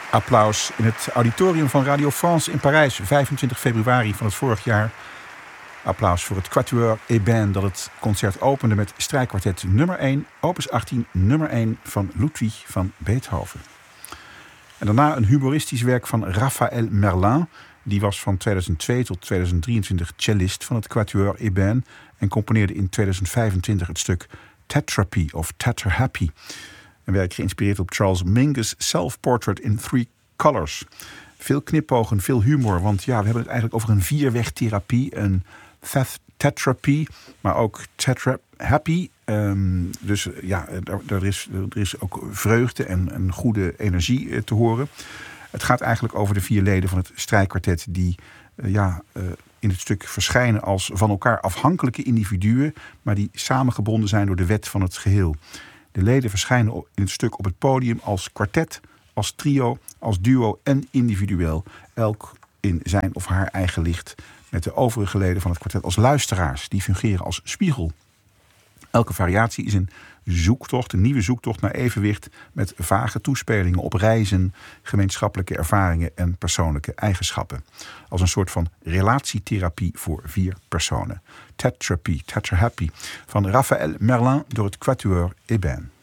Applaus in het auditorium van Radio France in Parijs, 25 februari van het vorig jaar. Applaus voor het Quatuor Eben dat het concert opende met strijkkwartet nummer 1, opus 18, nummer 1 van Ludwig van Beethoven. En daarna een humoristisch werk van Raphaël Merlin. Die was van 2002 tot 2023 cellist van het Quatuor Eben en componeerde in 2025 het stuk Tetrapy of Tetrahappy. Een werk geïnspireerd op Charles Mingus' Self-Portrait in Three Colors. Veel knipogen, veel humor, want ja, we hebben het eigenlijk over een vierwegtherapie, een tetrapy, maar ook tetrahappy. Dus ja, er is ook vreugde en een goede energie te horen. Het gaat eigenlijk over de 4 leden van het strijkkwartet die in het stuk verschijnen als van elkaar afhankelijke individuen, maar die samengebonden zijn door de wet van het geheel. De leden verschijnen in het stuk op het podium als kwartet, als trio, als duo en individueel. Elk in zijn of haar eigen licht. Met de overige leden van het kwartet als luisteraars. Die fungeren als spiegel. Elke variatie is een zoektocht, een nieuwe zoektocht naar evenwicht. Met vage toespelingen op reizen, gemeenschappelijke ervaringen en persoonlijke eigenschappen. Als een soort van relatietherapie voor 4 personen. Tetrapy, Tetrahappy van Raphaël Merlin door het Quatuor Eben.